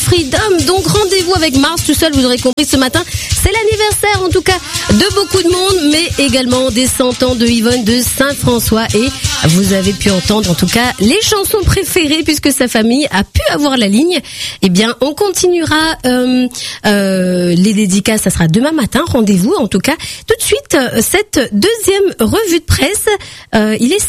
Freedom. Donc rendez-vous avec Mars tout seul, vous aurez compris ce matin. C'est l'anniversaire en tout cas de beaucoup de monde, mais également des 100 ans de Yvonne de Saint-François. Et vous avez pu entendre en tout cas les chansons préférées puisque sa famille a pu avoir la ligne. Eh bien, on continuera les dédicaces, ça sera demain matin. Rendez-vous en tout cas tout de suite cette deuxième revue de presse. Il est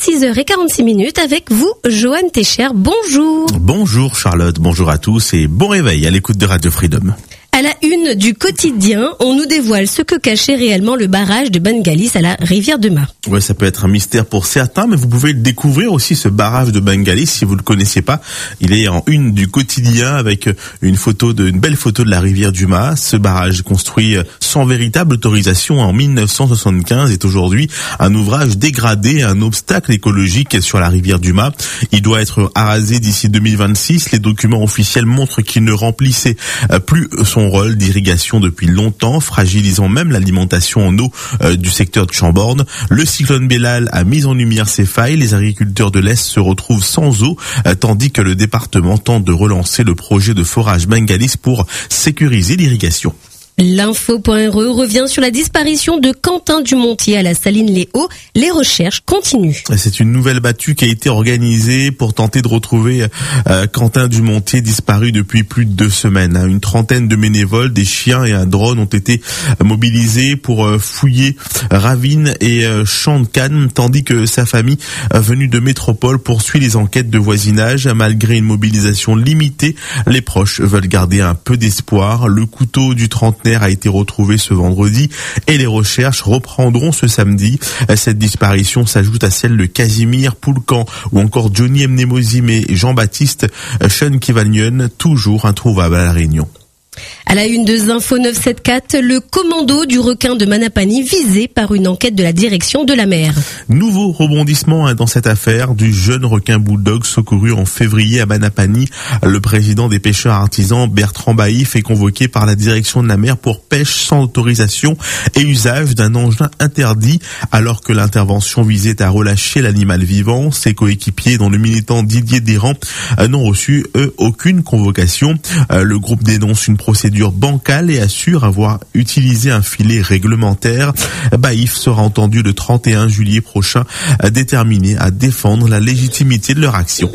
6h46 avec vous, Johan Técher. Bonjour. Bonjour Charlotte, bonjour à tous et bon réveil à l'écoute de Radio Freedom. À la une du quotidien, on nous dévoile ce que cachait réellement le barrage de Bengalis à la rivière de Mât. Ouais, ça peut être un mystère pour certains, mais vous pouvez le découvrir aussi, ce barrage de Bengalis, si vous le connaissez pas. Il est en une du quotidien avec une belle photo de la rivière du Mât. Ce barrage construit sans véritable autorisation en 1975 est aujourd'hui un ouvrage dégradé, un obstacle écologique sur la rivière du Mât. Il doit être arasé d'ici 2026. Les documents officiels montrent qu'il ne remplissait plus son rôle d'irrigation depuis longtemps, fragilisant même l'alimentation en eau du secteur de Chamborne. Le cyclone Bellal a mis en lumière ces failles. Les agriculteurs de l'Est se retrouvent sans eau, tandis que le département tente de relancer le projet de forage Bengalis pour sécuriser l'irrigation. L'info.re revient sur la disparition de Quentin Dumontier à la Saline-les-Hauts. Les recherches continuent. C'est une nouvelle battue qui a été organisée pour tenter de retrouver Quentin Dumontier disparu depuis plus de 2 semaines. Une trentaine de bénévoles, des chiens et un drone ont été mobilisés pour fouiller ravines et champs de canne, tandis que sa famille venue de métropole poursuit les enquêtes de voisinage. Malgré une mobilisation limitée, les proches veulent garder un peu d'espoir. Le couteau du trentenaire a été retrouvé ce vendredi et les recherches reprendront ce samedi. Cette disparition s'ajoute à celle de Casimir Poulcan ou encore Johnny Mnemozim et Jean-Baptiste Schenkivagnon, toujours introuvables à La Réunion. À la une de Zinfo 974, le commando du requin de Manapani visé par une enquête de la direction de la mer. Nouveau rebondissement dans cette affaire du jeune requin bulldog secouru en février à Manapani. Le président des pêcheurs artisans, Bertrand Baïf, est convoqué par la direction de la mer pour pêche sans autorisation et usage d'un engin interdit, alors que l'intervention visait à relâcher l'animal vivant. Ses coéquipiers, dont le militant Didier Desrands, n'ont reçu, eux, aucune convocation. Le groupe dénonce une procédure bancale et assure avoir utilisé un filet réglementaire. Baïf sera entendu le 31 juillet prochain, déterminé à défendre la légitimité de leur action.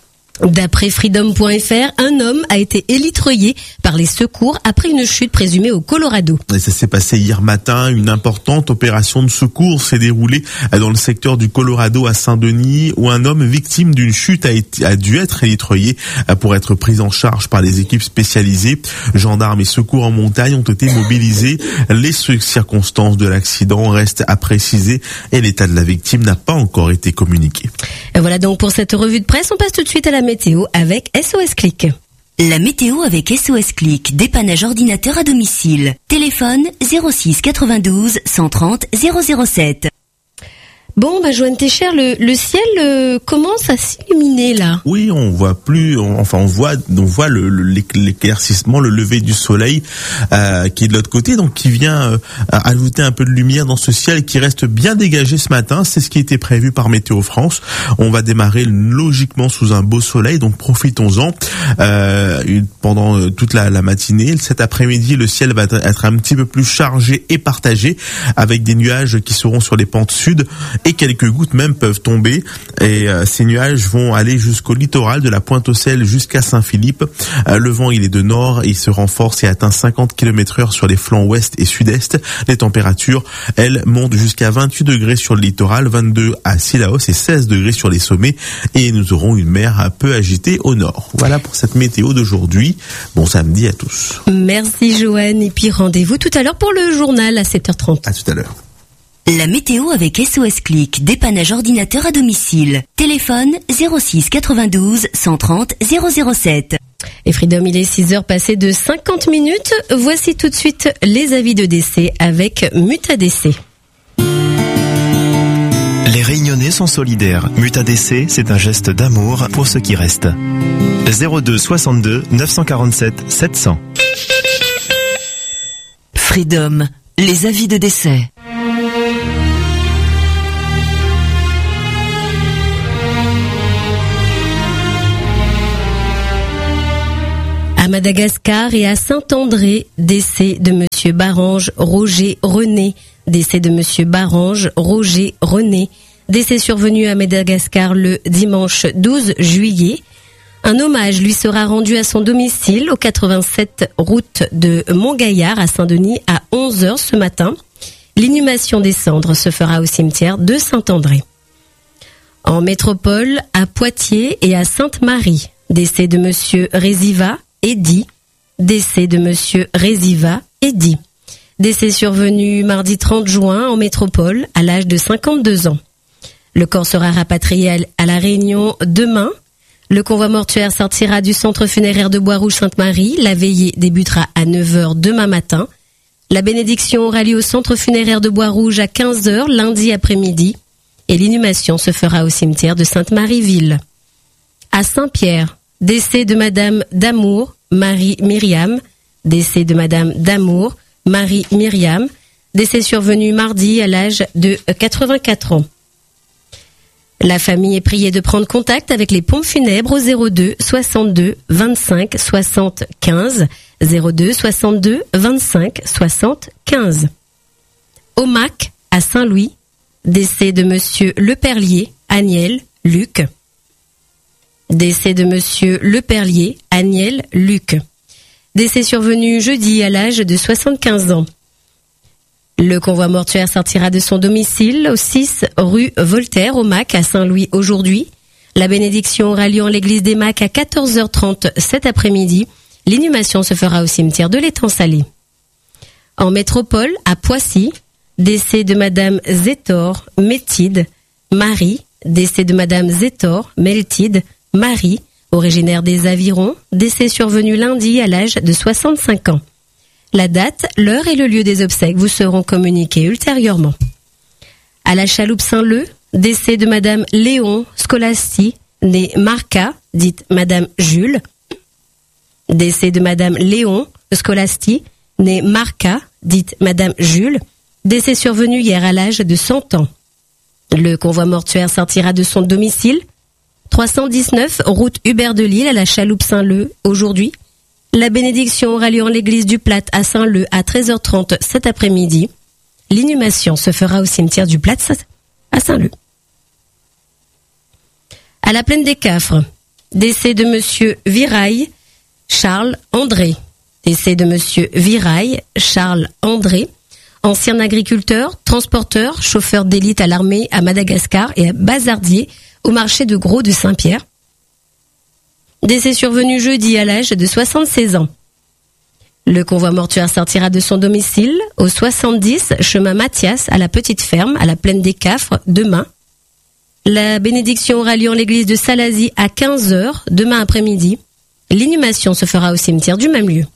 D'après Freedom.fr, un homme a été élitreillé par les secours après une chute présumée au Colorado. Et ça s'est passé hier matin. Une importante opération de secours s'est déroulée dans le secteur du Colorado à Saint-Denis, où un homme victime d'une chute a dû être élitreillé pour être pris en charge par les équipes spécialisées. Gendarmes et secours en montagne ont été mobilisés. Les circonstances de l'accident restent à préciser et l'état de la victime n'a pas encore été communiqué. Et voilà donc pour cette revue de presse. On passe tout de suite à la météo avec SOS Click. La météo avec SOS Click, dépannage ordinateur à domicile. Téléphone 06 92 130 007. Bon, Johan Técher, le ciel commence à s'illuminer là. Oui, on voit l'éclaircissement, le lever du soleil qui est de l'autre côté, donc qui vient ajouter un peu de lumière dans ce ciel qui reste bien dégagé ce matin. C'est ce qui était prévu par Météo France. On va démarrer logiquement sous un beau soleil, donc profitons-en pendant toute la matinée. Cet après-midi, le ciel va être un petit peu plus chargé et partagé avec des nuages qui seront sur les pentes sud. Et quelques gouttes même peuvent tomber et ces nuages vont aller jusqu'au littoral de la Pointe-aux-Celles jusqu'à Saint-Philippe. Le vent il est de nord, il se renforce et atteint 50 km/h sur les flancs ouest et sud-est. Les températures, elles, montent jusqu'à 28 degrés sur le littoral, 22 à Sillaos et 16 degrés sur les sommets et nous aurons une mer un peu agitée au nord. Voilà pour cette météo d'aujourd'hui. Bon samedi à tous. Merci Joanne et puis rendez-vous tout à l'heure pour le journal à 7h30. À tout à l'heure. La météo avec SOS Click, dépannage ordinateur à domicile. Téléphone 06 92 130 007. Et Freedom, il est 6h passé de 50 minutes. Voici tout de suite les avis de décès avec Mutadc. Les Réunionnais sont solidaires. Mutadc, c'est un geste d'amour pour ceux qui restent. 02 62 947 700. Freedom, les avis de décès. Madagascar et à Saint-André, décès de monsieur Barange Roger René. Décès de monsieur Barange Roger René. Décès survenu à Madagascar le dimanche 12 juillet. Un hommage lui sera rendu à son domicile au 87 route de Montgaillard à Saint-Denis à 11h ce matin. L'inhumation des cendres se fera au cimetière de Saint-André. En métropole, à Poitiers et à Sainte-Marie, décès de monsieur Réziva Eddy. Décès de monsieur Réziva Eddy. Décès survenu mardi 30 juin en métropole à l'âge de 52 ans. Le corps sera rapatrié à La Réunion demain. Le convoi mortuaire sortira du centre funéraire de Bois-Rouge-Sainte-Marie. La veillée débutera à 9h demain matin. La bénédiction aura lieu au centre funéraire de Bois-Rouge à 15h lundi après-midi. Et l'inhumation se fera au cimetière de Sainte-Marie-Ville. À Saint-Pierre, décès de madame Damour, Marie Myriam. Décès de madame Damour, Marie Myriam. Décès survenu mardi à l'âge de 84 ans. La famille est priée de prendre contact avec les pompes funèbres au 02 62 25 60 15. 02 62 25 60 15. Au MAC, à Saint-Louis, décès de monsieur Leperlier, Agnel, Luc. Décès de monsieur Leperlier, Agnel, Luc. Décès survenu jeudi à l'âge de 75 ans. Le convoi mortuaire sortira de son domicile au 6 rue Voltaire au MAC à Saint-Louis aujourd'hui. La bénédiction aura lieu en l'église des MAC à 14h30 cet après-midi. L'inhumation se fera au cimetière de l'Étang Salé. En métropole, à Poissy, décès de madame Zétor Métide Marie. Décès de madame Zétor Métide Marie, originaire des Avirons. Décès survenu lundi à l'âge de 65 ans. La date, l'heure et le lieu des obsèques vous seront communiqués ultérieurement. À la Chaloupe Saint-Leu, décès de madame Léon Scolasti, née Marca, dite madame Jules. Décès de madame Léon Scolasti, née Marca, dite madame Jules. Décès survenu hier à l'âge de 100 ans. Le convoi mortuaire sortira de son domicile, 319 route Hubert de Lille à la Chaloupe Saint-Leu aujourd'hui. La bénédiction aura lieu en l'église du Plat à Saint-Leu à 13h30 cet après-midi. L'inhumation se fera au cimetière du Plat à Saint-Leu. À la Plaine des Cafres, décès de monsieur Viraille Charles André. Décès de monsieur Viraille Charles André, ancien agriculteur, transporteur, chauffeur d'élite à l'armée à Madagascar et à bazardier au marché de Gros de Saint-Pierre. Décès survenu jeudi à l'âge de 76 ans. Le convoi mortuaire sortira de son domicile au 70 chemin Mathias à la Petite Ferme à la Plaine des Cafres demain. La bénédiction aura lieu en l'église de Salazie à 15h demain après-midi. L'inhumation se fera au cimetière du même lieu.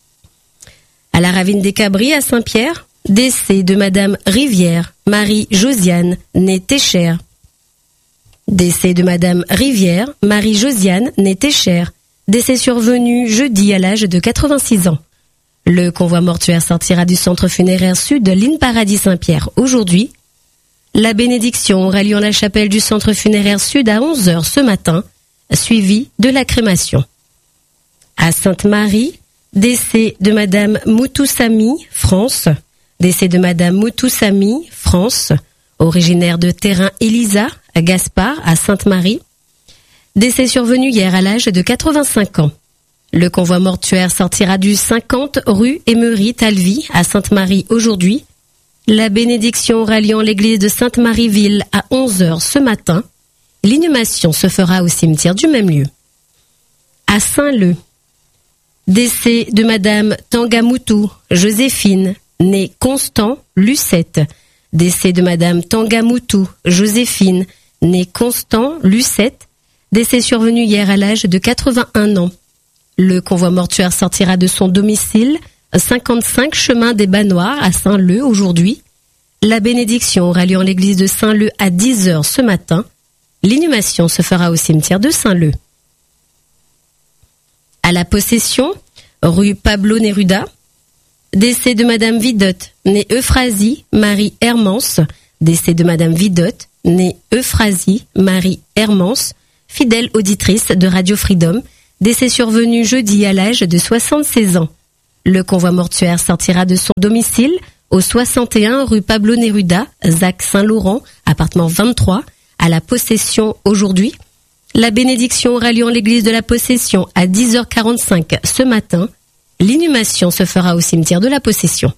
À la Ravine des Cabris à Saint-Pierre, décès de madame Rivière Marie-Josiane née Téchère. Décès de madame Rivière Marie-Josiane née Téchère. Décès survenu jeudi à l'âge de 86 ans. Le convoi mortuaire sortira du centre funéraire sud de l'Île Paradis Saint-Pierre aujourd'hui. La bénédiction aura lieu en la chapelle du centre funéraire sud à 11h ce matin, suivie de la crémation. À Sainte-Marie, décès de madame Moutoussami, France. Décès de madame Moutoussami, France, originaire de Terrain Elisa, à Gaspard, à Sainte-Marie. Décès survenu hier à l'âge de 85 ans. Le convoi mortuaire sortira du 50 rue Emery-Talvy à Sainte-Marie aujourd'hui. La bénédiction aura lieu en l'église de Sainte-Marie-Ville à 11h ce matin. L'inhumation se fera au cimetière du même lieu. À Saint-Leu, décès de madame Tangamoutou Joséphine, née Constant Lucette. Décès de madame Tangamoutou Joséphine, née Constant Lucette. Décès survenu hier à l'âge de 81 ans. Le convoi mortuaire sortira de son domicile, 55 chemin des Banoirs à Saint-Leu aujourd'hui. La bénédiction aura lieu en l'église de Saint-Leu à 10h ce matin. L'inhumation se fera au cimetière de Saint-Leu. À la Possession, rue Pablo Neruda, décès de madame Vidotte, née Euphrasie Marie Hermance. Décès de madame Vidotte, née Euphrasie Marie Hermance, fidèle auditrice de Radio Freedom. décès survenu jeudi à l'âge de 76 ans. Le convoi mortuaire sortira de son domicile au 61 rue Pablo Neruda, ZAC Saint-Laurent, appartement 23, à la Possession aujourd'hui. La bénédiction aura lieu en l'église de la Possession à 10h45 ce matin. L'inhumation se fera au cimetière de la Possession.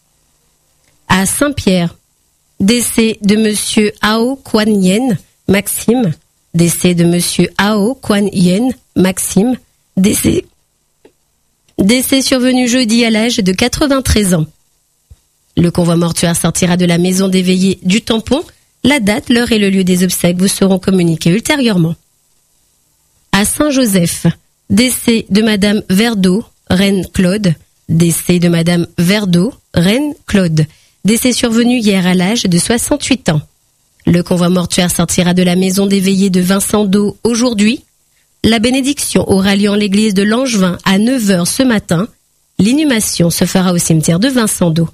À Saint-Pierre, décès de monsieur Ao Kwan Yen, Maxime. Décès de monsieur Ao Kwan Yen, Maxime. Décès survenu jeudi à l'âge de 93 ans. Le convoi mortuaire sortira de la maison des veillées du Tampon. La date, l'heure et le lieu des obsèques vous seront communiqués ultérieurement. À Saint-Joseph, décès de madame Verdeau, Reine Claude. Décès de madame Verdeau, Reine Claude. Décès survenu hier à l'âge de 68 ans. Le convoi mortuaire sortira de la maison des veillées de Vincent d'Eau aujourd'hui. La bénédiction aura lieu en l'église de Langevin à 9h ce matin. L'inhumation se fera au cimetière de Vincent d'Eau.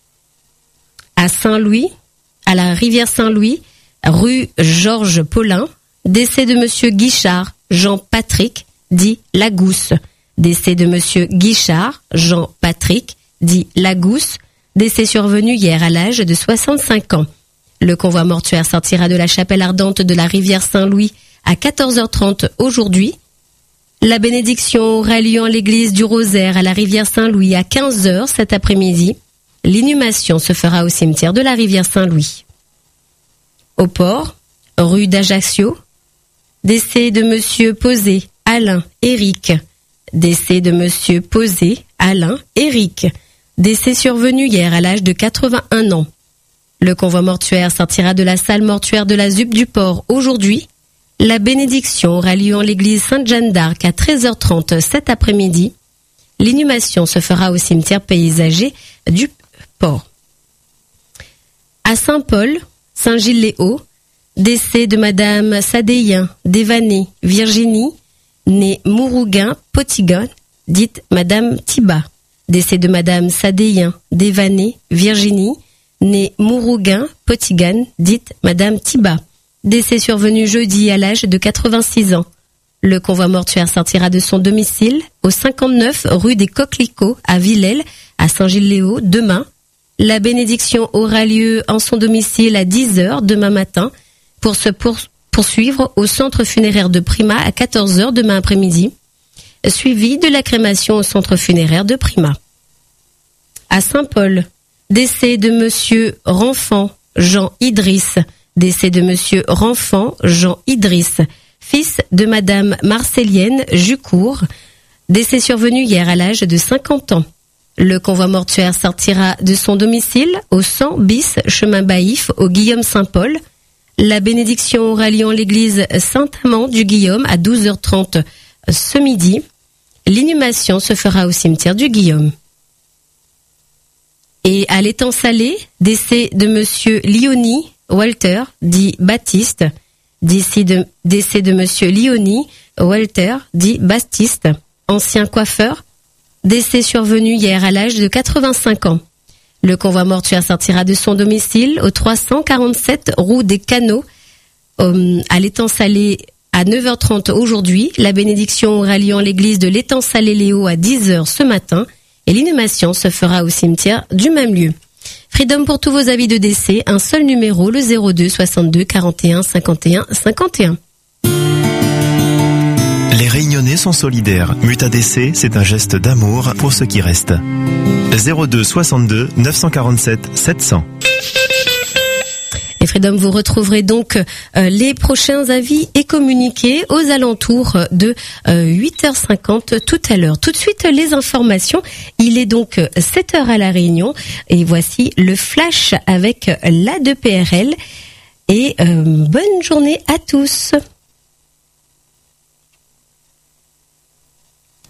À Saint-Louis, à la rivière Saint-Louis, rue Georges Paulin, décès de monsieur Guichard Jean-Patrick, dit Lagousse. Décès de monsieur Guichard Jean-Patrick, dit Lagousse. Décès survenu hier à l'âge de 65 ans. Le convoi mortuaire sortira de la chapelle ardente de la rivière Saint-Louis à 14h30 aujourd'hui. La bénédiction aura lieu en l'église du Rosaire à la rivière Saint-Louis à 15h cet après-midi. L'inhumation se fera au cimetière de la rivière Saint-Louis. Au port, rue d'Ajaccio, décès de monsieur Posé, Alain, Éric. Décès de monsieur Posé, Alain, Éric. Décès survenu hier à l'âge de 81 ans. Le convoi mortuaire sortira de la salle mortuaire de la ZUP du port aujourd'hui. La bénédiction aura lieu en l'église Sainte-Jeanne d'Arc à 13h30 cet après-midi. L'inhumation se fera au cimetière paysager du port. À Saint-Paul, Saint-Gilles-les-Hauts, décès de madame Sadéien, Dévané, Virginie, née Mourouguin, Potigone, dite madame Thiba. Décès de madame Sadéien, Dévané, Virginie, née Mourouguin, Potigane, dite madame Thiba. Décès survenu jeudi à l'âge de 86 ans. Le convoi mortuaire sortira de son domicile au 59 rue des Coquelicots à Villèle, à Saint-Gilles-les-Hauts, demain. La bénédiction aura lieu en son domicile à 10h demain matin pour se poursuivre au centre funéraire de Prima à 14h demain après-midi, suivi de la crémation au centre funéraire de Prima. À Saint-Paul, décès de monsieur Renfant Jean Idriss. Décès de monsieur Renfant Jean Idriss, fils de madame Marcelienne Jucourt. Décès survenu hier à l'âge de 50 ans. Le convoi mortuaire sortira de son domicile au 100 bis chemin Baïf au Guillaume-Saint-Paul. La bénédiction aura lieu en l'église Saint-Amand du Guillaume à 12h30 ce midi. L'inhumation se fera au cimetière du Guillaume. Et à l'étang Salé, décès de monsieur Lioni Walter, dit Baptiste. Décès de monsieur Lioni Walter, dit Baptiste, ancien coiffeur. Décès survenu hier à l'âge de 85 ans. Le convoi mortuaire sortira de son domicile au 347 route des Canaux à l'étang Salé à 9h30 aujourd'hui. La bénédiction aura lieu en l'église de l'étang Salé-Léo à 10h ce matin et l'inhumation se fera au cimetière du même lieu. Freedom pour tous vos avis de décès, un seul numéro, le 02 62 41 51 51. Les Réunionnais sont solidaires. Mutadc, c'est un geste d'amour pour ceux qui restent. 02 62 947 700. Et Freedom, vous retrouverez donc les prochains avis et communiqués aux alentours de 8h50 tout à l'heure. Tout de suite, les informations. Il est donc 7h à La Réunion et voici le flash avec l'A2PRL. Et bonne journée à tous.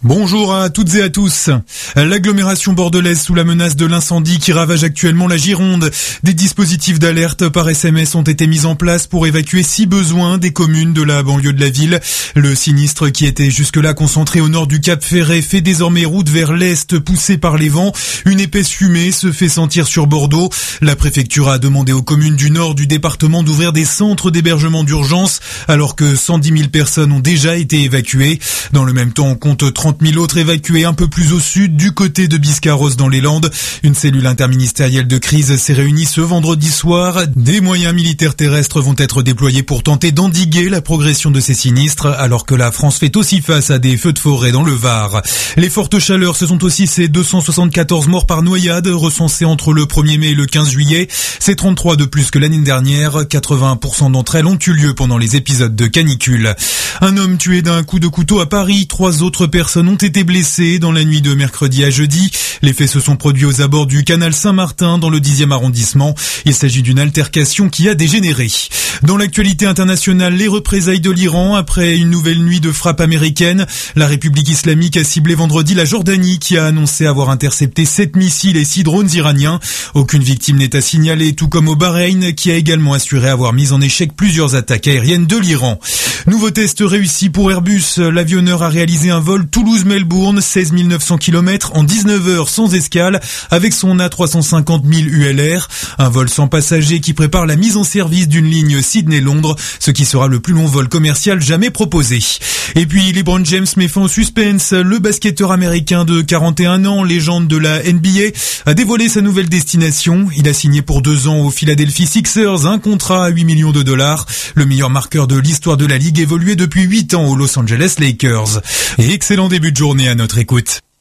Bonjour à toutes et à tous. L'agglomération bordelaise sous la menace de l'incendie qui ravage actuellement la Gironde. Des dispositifs d'alerte par SMS ont été mis en place pour évacuer si besoin des communes de la banlieue de la ville. Le sinistre qui était jusque-là concentré au nord du Cap Ferret fait désormais route vers l'est poussé par les vents. Une épaisse fumée se fait sentir sur Bordeaux. La préfecture a demandé aux communes du nord du département d'ouvrir des centres d'hébergement d'urgence alors que 110 000 personnes ont déjà été évacuées. Dans le même temps, on compte 30 000 autres évacués un peu plus au sud, du côté de Biscarrosse dans les Landes. Une cellule interministérielle de crise s'est réunie ce vendredi soir. Des moyens militaires terrestres vont être déployés pour tenter d'endiguer la progression de ces sinistres, alors que la France fait aussi face à des feux de forêt dans le Var. Les fortes chaleurs, ce sont aussi ces 274 morts par noyade recensés entre le 1er mai et le 15 juillet. C'est 33 de plus que l'année dernière. 81% d'entre elles ont eu lieu pendant les épisodes de canicule. Un homme tué d'un coup de couteau à Paris. 3 autres personnes ont été blessés dans la nuit de mercredi à jeudi. Les faits se sont produits aux abords du canal Saint-Martin dans le 10e arrondissement. Il s'agit d'une altercation qui a dégénéré. Dans l'actualité internationale, les représailles de l'Iran après une nouvelle nuit de frappe américaine. La République islamique a ciblé vendredi la Jordanie qui a annoncé avoir intercepté 7 missiles et 6 drones iraniens. Aucune victime n'est à signaler, tout comme au Bahreïn qui a également assuré avoir mis en échec plusieurs attaques aériennes de l'Iran. Nouveau test réussi pour Airbus. L'avionneur a réalisé un vol Toulouse-Melbourne, 16 900 km en 19 heures sans escale avec son A350 1000 ULR. Un vol sans passagers qui prépare la mise en service d'une ligne Sydney-Londres, ce qui sera le plus long vol commercial jamais proposé. Et puis LeBron James met fin au suspense. Le basketteur américain de 41 ans, légende de la NBA, a dévoilé sa nouvelle destination. Il a signé pour 2 ans aux Philadelphia Sixers un contrat à 8 millions de dollars. Le meilleur marqueur de l'histoire de la Ligue évoluait depuis 8 ans aux Los Angeles Lakers. Et excellent début de journée à notre écoute.